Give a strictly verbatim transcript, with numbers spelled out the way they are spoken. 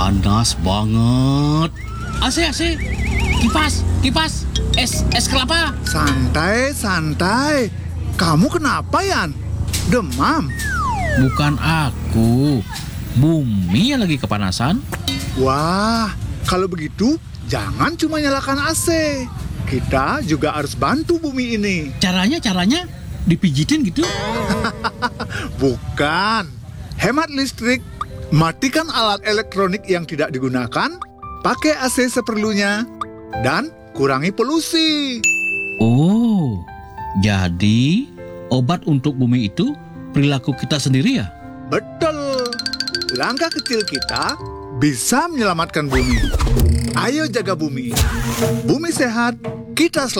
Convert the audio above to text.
Panas banget. A C, A C. Kipas, kipas. Es, es kelapa. Santai, santai. Kamu kenapa, Yan? Demam? Bukan aku. Bumi yang lagi kepanasan. Wah, kalau begitu jangan cuma nyalakan A C. Kita juga harus bantu bumi ini. Caranya, caranya dipijitin gitu. Bukan. Hemat listrik. Matikan alat elektronik yang tidak digunakan. Pakai A C seperlunya. Dan kurangi polusi. Oh, jadi obat untuk bumi itu perilaku kita sendiri ya? Betul. Langkah kecil kita bisa menyelamatkan bumi. Ayo jaga bumi. Bumi sehat, kita selamat.